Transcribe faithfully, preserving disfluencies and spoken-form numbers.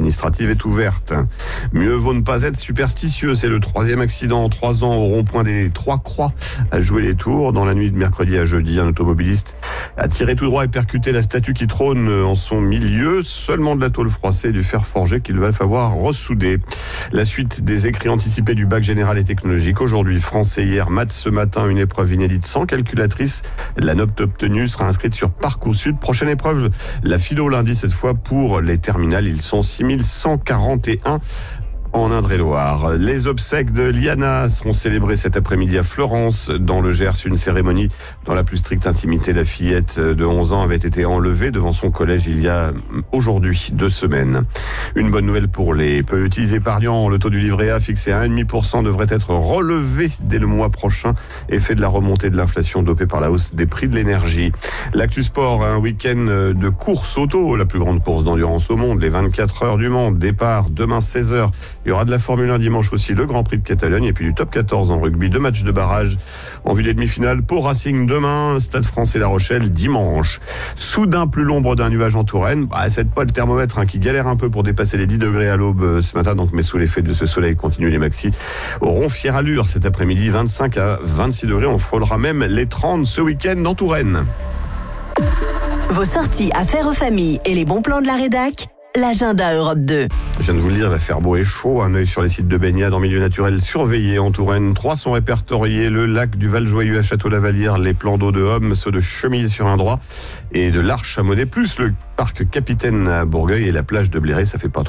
administrative est ouverte. Mieux vaut ne pas être superstitieux. C'est le troisième accident en trois ans au rond-point des Trois-Croix à jouer les tours. Dans la nuit de mercredi à jeudi, un automobiliste a tiré tout droit et percuté la statue qui trône en son milieu. Seulement de la tôle froissée et du fer forgé qu'il va falloir ressouder. La suite des écrits anticipés du bac général et technologique. Aujourd'hui, français hier, maths ce matin, une épreuve inédite sans calculatrice. La note obtenue sera inscrite sur Parcoursup. Prochaine épreuve, la philo lundi, cette fois pour les terminales. Ils sont six mille cent quarante et un. En Indre-et-Loire. Les obsèques de Liana seront célébrées cet après-midi à Florence, dans le Gers. Une cérémonie dans la plus stricte intimité. La fillette de onze ans avait été enlevée devant son collège il y a aujourd'hui deux semaines. Une bonne nouvelle pour les petits épargnants. Le taux du livret A fixé à un virgule cinq pour cent devrait être relevé dès le mois prochain. Effet de la remontée de l'inflation dopée par la hausse des prix de l'énergie. L'actu sport, un week-end de course auto, la plus grande course d'endurance au monde, les vingt-quatre heures du Mans. Départ demain seize heures. Il y aura de la Formule un dimanche aussi, le Grand Prix de Catalogne et puis du top quatorze en rugby. Deux matchs de barrage en vue des demi-finales pour Racing demain, Stade Français La Rochelle dimanche. Soudain plus l'ombre d'un nuage en Touraine. Bah, c'est pas le thermomètre hein, qui galère un peu pour dépasser les dix degrés à l'aube ce matin. Donc, mais sous l'effet de ce soleil continue, les maxis auront fière allure cet après-midi, vingt-cinq à vingt-six degrés. On frôlera même les trente ce week-end en Touraine. Vos sorties affaires aux familles et les bons plans de la rédac. L'agenda Europe deux. Je viens de vous le dire, il va faire beau et chaud. Un œil sur les sites de baignade en milieu naturel surveillés en Touraine. Trois sont répertoriés. Le lac du Val-Joyeux à Château-Lavalière, les plans d'eau de Homme, ceux de Chemille sur un droit et de l'Arche à Monet, plus le parc Capitaine à Bourgueil et la plage de Bléré. Ça fait pas trop.